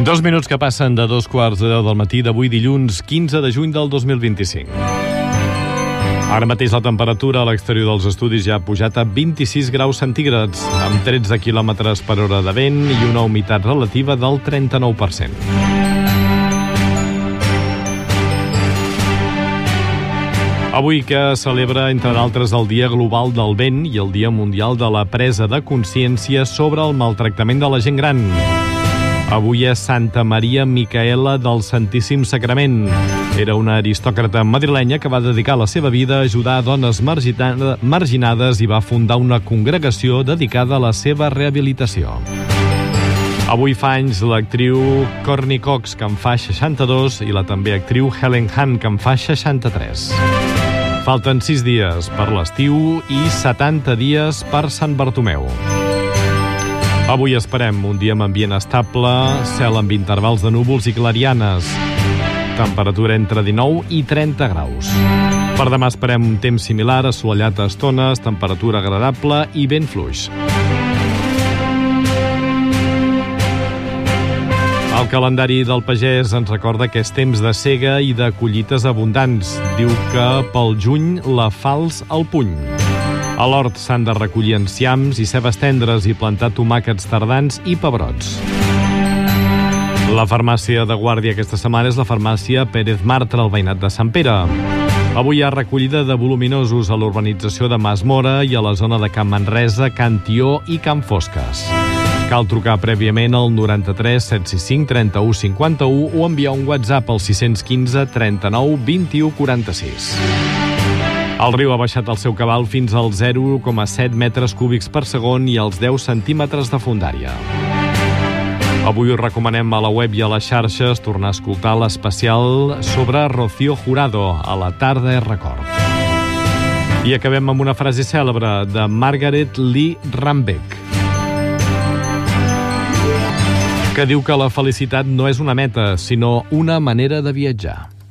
2 minuts que passen de 2:15 del matí d'avui dilluns 15 de juny del 2025. Ara mateix la temperatura a l'exterior dels estudis ja ha pujat a 26 graus centígrads, amb 13 km per hora de vent i una humitat relativa del 39%. Avui que celebra, entre d'altres, el Dia Global del Vent i el Dia Mundial de la Presa de Consciència sobre el maltractament de la gent gran. Avui és Santa Maria Micaela del Santíssim Sagrament. Era una aristòcrata madrilenya que va dedicar la seva vida a ajudar a dones marginades i va fundar una congregació dedicada a la seva rehabilitació. Avui fa anys l'actriu Courteney Cox, que en fa 62, i la també actriu Helen Hunt, que en fa 63. Falten 6 dies per l'estiu i 70 dies per Sant Bartomeu. Avui esperem un dia amb ambient estable, cel amb intervals de núvols i clarianes. Temperatura entre 19 i 30 graus. Per demà esperem un temps similar, assolellat a estones, temperatura agradable i vent fluix. El calendari del pagès ens recorda que és temps de sega i de collites abundants. Diu que pel juny la falç al puny. A l'hort s'han de recollir enciams i cebes tendres i plantar tomàquets tardans i pebrots. La farmàcia de guàrdia aquesta setmana és la farmàcia Pérez Martre, al veïnat de Sant Pere. Avui hi ha recollida de voluminosos a l'urbanització de Mas Mora i a la zona de Can Manresa, Can Tió i Can Fosques. Cal trucar prèviament al 93 765 31 51 o enviar un WhatsApp al 615 39 21 46. El riu ha baixat el seu cabal fins als 0,7 metres cúbics per segon i als 10 centímetres de fondària. Avui us recomanem a la web i a les xarxes tornar a escoltar l'especial sobre Rocío Jurado, a la tarda és record. I acabem amb una frase cèlebre de Margaret Lee Rambeck, que diu que la felicitat no és una meta, sinó una manera de viatjar.